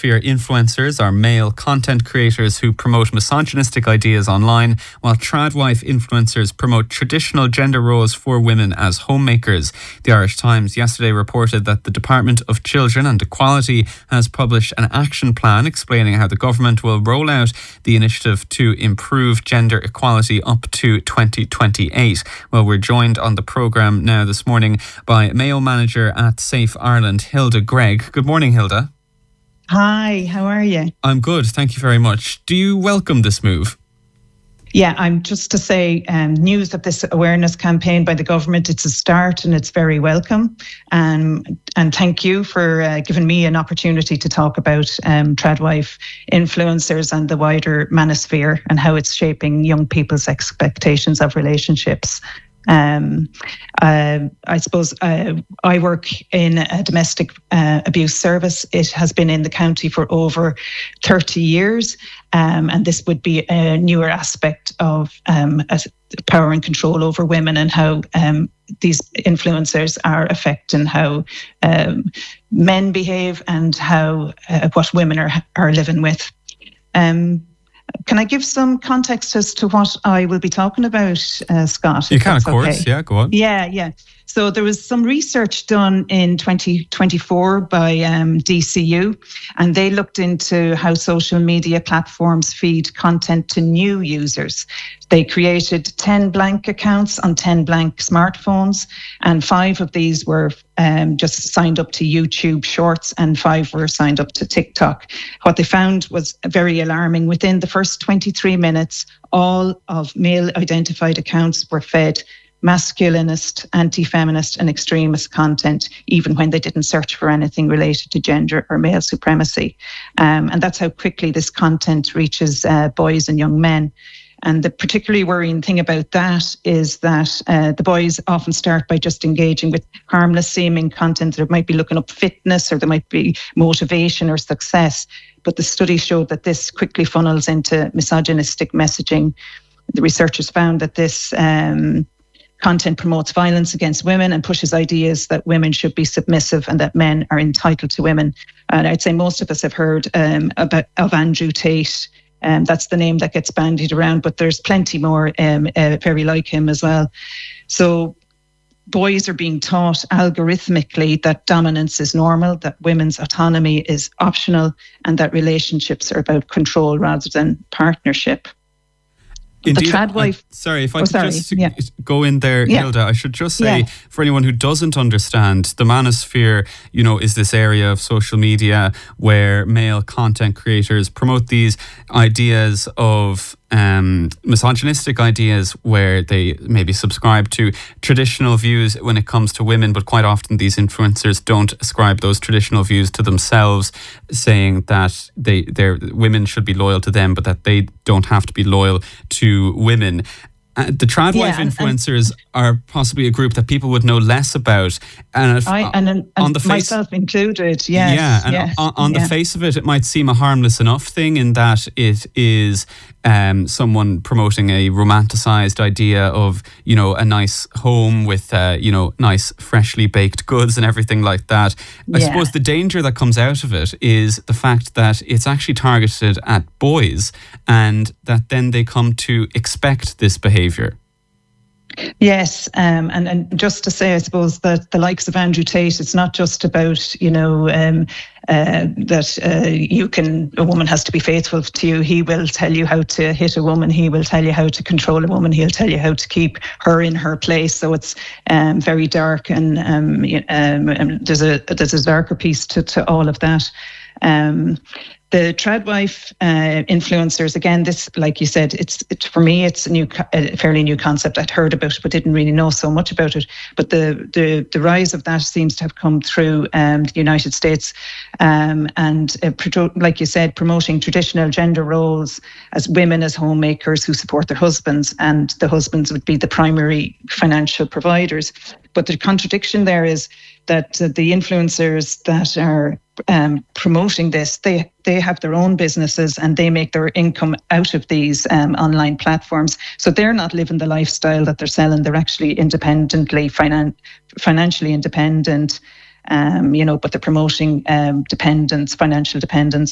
Manosphere influencers are male content creators who promote misogynistic ideas online, while tradwife influencers promote traditional gender roles for women as homemakers. The Irish Times yesterday reported that the Department of Children and Equality has published an action plan explaining how the government will roll out the initiative to improve gender equality up to 2028. Well, we're joined on the programme now this morning by Mayo Manager at Safe Ireland, Hilda Gregg. Good morning, Hilda. Hi, how are you? I'm good, thank you very much. Do you welcome this move? Yeah, I'm just to say news of this awareness campaign by the government. It's a start and it's very welcome. And thank you for giving me an opportunity to talk about tradwife influencers and the wider manosphere and how it's shaping young people's expectations of relationships. I suppose I work in a domestic abuse service. It has been in the county for over 30 years, and this would be a newer aspect of power and control over women and how these influencers are affecting how men behave and how what women are living with. Can I give some context as to what I will be talking about, Scott? You can, of course. Okay. Yeah, go on. Yeah. So there was some research done in 2024 by DCU, and they looked into how social media platforms feed content to new users. They created 10 blank accounts on 10 blank smartphones, and 5 of these were just signed up to YouTube Shorts and 5 were signed up to TikTok. What they found was very alarming. Within the first 23 minutes, all of male-identified accounts were fed masculinist, anti-feminist and extremist content, even when they didn't search for anything related to gender or male supremacy. And that's how quickly this content reaches boys and young men. And the particularly worrying thing about that is that the boys often start by just engaging with harmless seeming content. They might be looking up fitness or there might be motivation or success. But the study showed that this quickly funnels into misogynistic messaging. The researchers found that this content promotes violence against women and pushes ideas that women should be submissive and that men are entitled to women. And I'd say most of us have heard of Andrew Tate. That's the name that gets bandied around, but there's plenty more very like him as well. So boys are being taught algorithmically that dominance is normal, that women's autonomy is optional, and that relationships are about control rather than partnership. Indeed, sorry, if I could just go in there, Hilda, I should just say, for anyone who doesn't understand, the manosphere, is this area of social media where male content creators promote these ideas of misogynistic ideas where they maybe subscribe to traditional views when it comes to women, but quite often these influencers don't ascribe those traditional views to themselves, saying that their women should be loyal to them, but that they don't have to be loyal to women. The tradwife influencers are possibly a group that people would know less about, and on the face, myself included. Yes, on the face of it, it might seem a harmless enough thing in that it is someone promoting a romanticized idea of a nice home with nice freshly baked goods and everything like that. I suppose the danger that comes out of it is the fact that it's actually targeted at boys, and that then they come to expect this behaviour. Yes, and just to say, I suppose that the likes of Andrew Tate, it's not just about that a woman has to be faithful to you. He will tell you how to hit a woman. He will tell you how to control a woman. He'll tell you how to keep her in her place. So it's very dark, and there's a darker piece to all of that. The tradwife influencers, again, this, like you said, for me, it's a fairly new concept. I'd heard about it, but didn't really know so much about it. But the rise of that seems to have come through the United States, and like you said, promoting traditional gender roles as women as homemakers who support their husbands, and the husbands would be the primary financial providers. But the contradiction there is that the influencers that are promoting this, they have their own businesses and they make their income out of these online platforms. So they're not living the lifestyle that they're selling. They're actually independently, financially independent, but they're promoting dependence, financial dependence